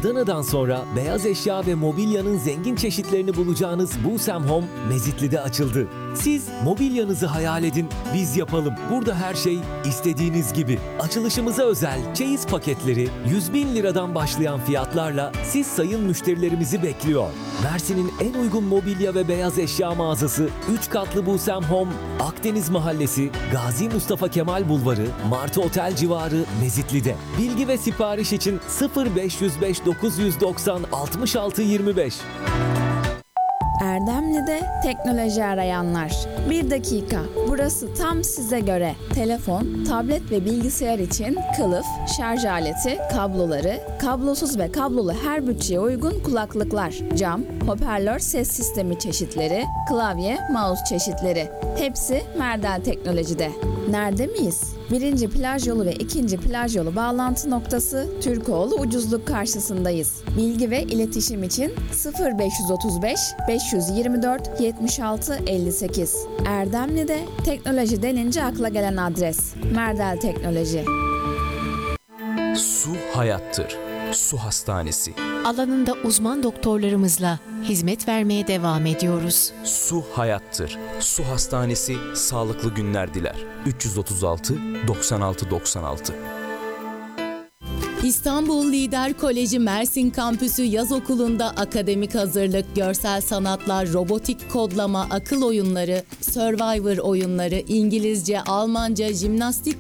Adana'dan sonra beyaz eşya ve mobilyanın zengin çeşitlerini bulacağınız Busem Home Mezitli'de açıldı. Siz mobilyanızı hayal edin, biz yapalım. Burada her şey istediğiniz gibi. Açılışımıza özel çeyiz paketleri 100.000 liradan başlayan fiyatlarla siz sayın müşterilerimizi bekliyor. Mersin'in en uygun mobilya ve beyaz eşya mağazası 3 katlı Busem Home, Akdeniz Mahallesi, Gazi Mustafa Kemal Bulvarı, Martı Otel civarı Mezitli'de. Bilgi ve sipariş için 0505 990 66 25. Erdemli'de teknoloji arayanlar. 1 dakika. Burası tam size göre. Telefon, tablet ve bilgisayar için kılıf, şarj aleti, kabloları, kablosuz ve kablolu her bütçeye uygun kulaklıklar, cam, hoparlör ses sistemi çeşitleri, klavye, mouse çeşitleri. Hepsi Merdel Teknoloji'de. Nerede miyiz? 1. plaj yolu ve 2. plaj yolu bağlantı noktası Türkoğlu Ucuzluk karşısındayız. Bilgi ve iletişim için 0535 524 76 58. Erdemli'de teknoloji denince akla gelen adres Merdel Teknoloji. Su hayattır. Su Hastanesi. Alanında uzman doktorlarımızla hizmet vermeye devam ediyoruz. Su hayattır. Su Hastanesi sağlıklı günler diler. 336 96 96. İstanbul Lider Koleji Mersin Kampüsü Yaz Okulu'nda akademik hazırlık, görsel sanatlar, robotik kodlama, akıl oyunları, Survivor oyunları, İngilizce, Almanca, jimnastik